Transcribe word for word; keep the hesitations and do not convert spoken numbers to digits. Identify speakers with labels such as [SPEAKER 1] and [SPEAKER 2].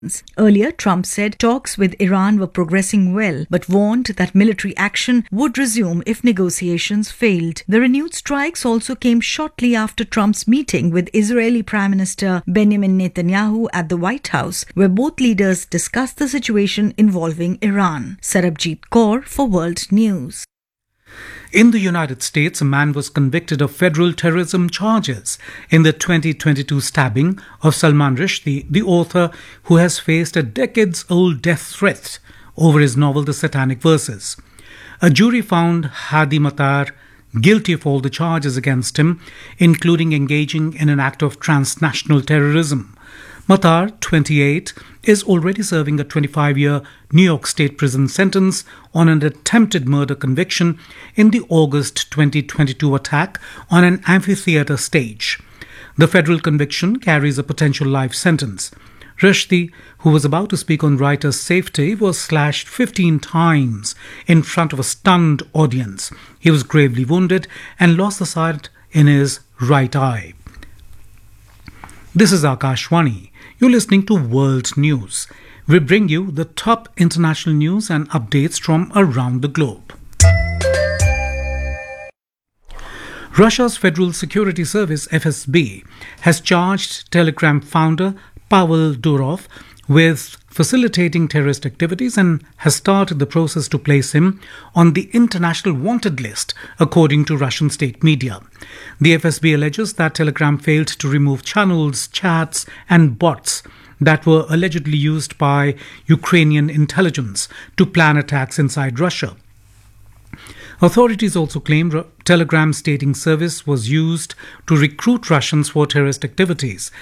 [SPEAKER 1] Earlier, Trump said talks with Iran were progressing well, but warned that military action would resume if negotiations failed. The renewed strikes also came shortly after Trump's meeting with Israeli Prime Minister Benjamin Netanyahu at the White House, where both leaders discussed the situation involving Iran. Sarabjit Kaur for World News.
[SPEAKER 2] In the United States, a man was convicted of federal terrorism charges in the twenty twenty-two stabbing of Salman Rushdie, the author who has faced a decades-old death threat over his novel The Satanic Verses. A jury found Hadi Matar guilty of all the charges against him, including engaging in an act of transnational terrorism. Matar, twenty-eight, is already serving a twenty-five-year New York State prison sentence on an attempted murder conviction in the August twenty twenty-two attack on an amphitheater stage. The federal conviction carries a potential life sentence. Rushdie, who was about to speak on writers' safety, was slashed fifteen times in front of a stunned audience. He was gravely wounded and lost the sight in his right eye. This is Akashvani. You're listening to World News. We bring you the top international news and updates from around the globe. Russia's Federal Security Service, F S B, has charged Telegram founder Pavel Durov with facilitating terrorist activities and has started the process to place him on the international wanted list, according to Russian state media. The F S B alleges that Telegram failed to remove channels, chats and bots that were allegedly used by Ukrainian intelligence to plan attacks inside Russia. Authorities also claim Telegram's dating service was used to recruit Russians for terrorist activities.